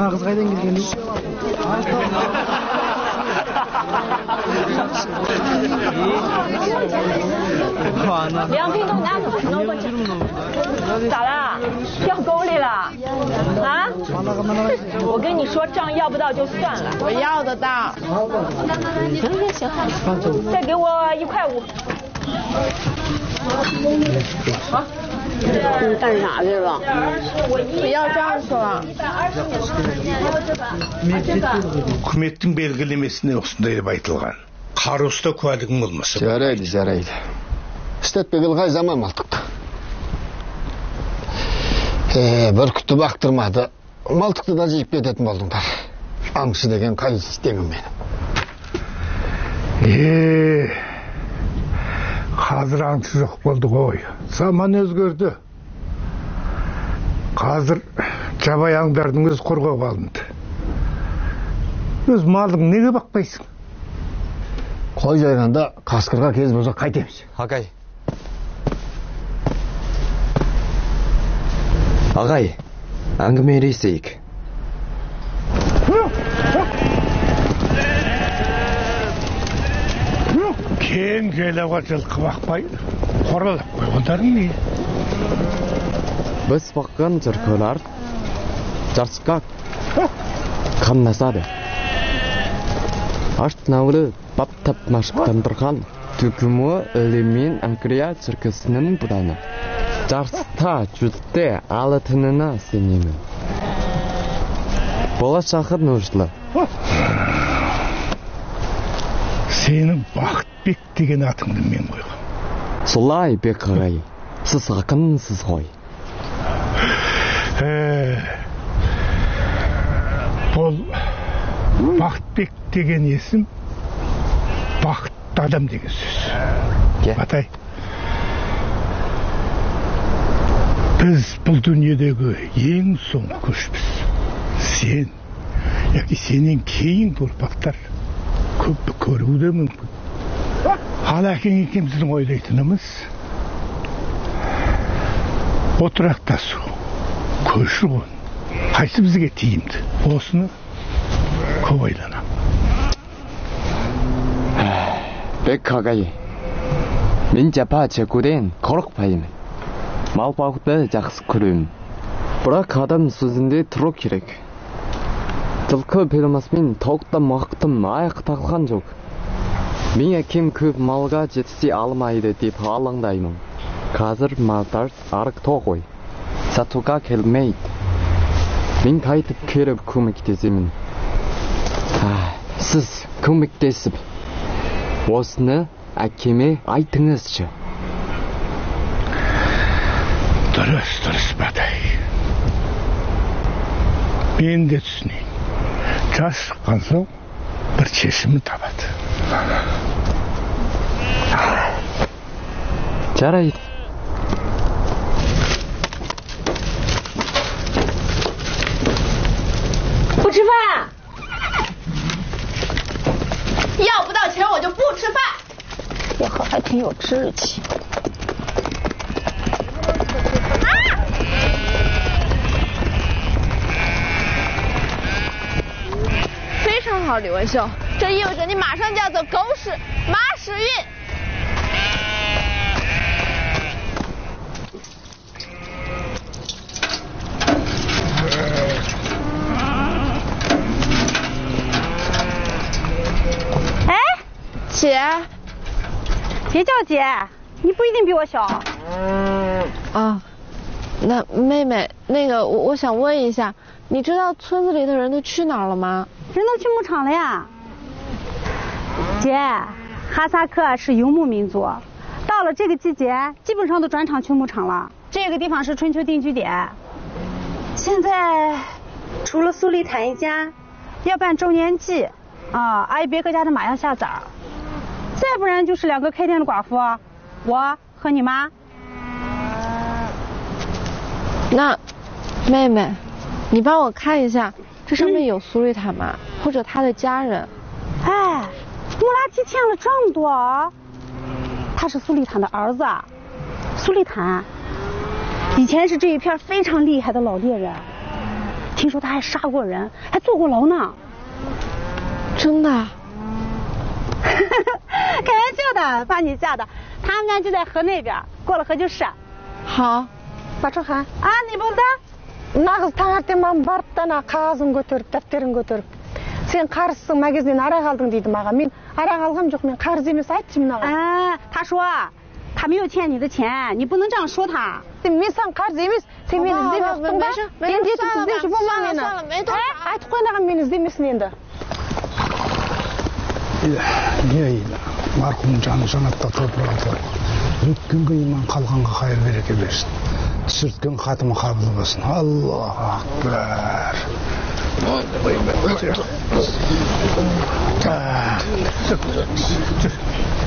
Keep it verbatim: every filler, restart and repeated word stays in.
Ана қыз қайдан келген дейді? 两瓶都拿走，拿过去。咋啦？掉沟里了？啊？我跟你说，账要不到就算了， 我要得到。 行行行，再给我一块五。好。 你干啥去了？我要账去了。 үкіметтің белгілемесіне осындай деп айтылған. Қаруста куәлігің болмаса. Жарайды, жарайды. Істетпеген қай заман малтықты. Ee, бүркітті бақтырмады. Малтықты да жиып кететін болдыңдар. Аңшы деген қай істеңім мені. Ee, қазір аңшы жоқ болды ғой. Заман өзгерді. Қазір жабай аңдардың өз қорғауға алынды. Өз малың неге бақпайсың? Қой жайғанда қасқырға кез болса қайтеміз. Ағай. Ағай, әңгімелесейік. Кең жайлауға жылқы бақпай, қоралап қойғандарың не? Біз баққан жылқылар жарысқа қамнасады. Ашт науры баптап машықтандырған түкімі өлемен Анкрия циркісінің бұданы. Жарыста жүзде алатынына сенемін. Болашағы нужлы. Сенің Бақытбек деген атыңды мен қойғам. Солай бек ағай, сіз ақынсыз ғой. Бұл Бақытбек деген есім бақытты адам деген сөз. Батай, біз бұл дүниедегі ең соңғы көшпіз. Сен, яки сенен кейін ұрпақтар көпті көруі де мүмкін. Ал әкең екеуміздің ойлайтынымыз отырақтасу, көші-қон, қайсы бізге тиімді. Осыны көп ойланам. Бек ағай, мен жапа чекуден қорықпаймын. Мал бағуды жақсы көремін. Бірақ адам сөзінде тұру керек. Жылқы бермесімен тауықта мақтым аяқ тағылған жоқ. Мен әкем көп малға жетісе алмайды деп алаңдаймын. Қазір малдар арық тоғой. Сатуға келмейді. Мен қайтып келіп көмектесемін. Сіз көмектесіп, осыны әкеме айтыңызшы. Дұрыс, дұрыс Батай. Мен де түсінейін. Жас шыққан соң бір шешімі табады. Жарайды. 不吃饭。 要不到钱我就不吃饭。 以后还挺有志气。 非常好，李文秀，这意味着你马上就要走狗屎马屎运。 哎， 姐， 别叫姐，你不一定比我小。 啊，那妹妹，那个我我想问一下，你知道村子里的人都去哪儿了吗？ 人都去牧场了呀。姐，哈萨克是游牧民族，到了这个季节，基本上都转场去牧场了。这个地方是春秋定居点。现在除了苏丽坦一家要办周年祭，啊，阿依别克家的马要下崽儿，再不然就是两个开店的寡妇，我和你妈。 那，妹妹，你帮我看一下，这上面有苏丽坦吗？或者他的家人？ 哎，穆拉提欠了这么多啊！他是苏丽坦的儿子，苏丽坦以前是这一片非常厉害的老猎人， 听说他还杀过人，还坐过牢呢。 真的？ 开玩笑的，把你吓的。他们家就在河那边，过了河就是。 好。 Бачахан. А, не болды? Нағыз таңертең маған барды да ана қағазын көтеріп, дәптерін көтеріп. Сен қарызсың, магазиннен арақ алдың дейді маған. Мен арақ алғам жоқ, мен қарыз емес, айтшы мынаған. 哎，他说他没有欠你的钱，你不能这样说他。 Мен саған қарыз емес, сен мені іздеп жоқтың ба? Мен жетіп іздеуші болма мені. Айтып қойнаған мені іздемесін енді. Не айлы, марқұм жаны жанатта топырағы бар. Өткен күн иман қалғанға қайыр береке берсін. Түсірткен қатымы қабыл болсын. Аллах акбар. Ой, ой, ой.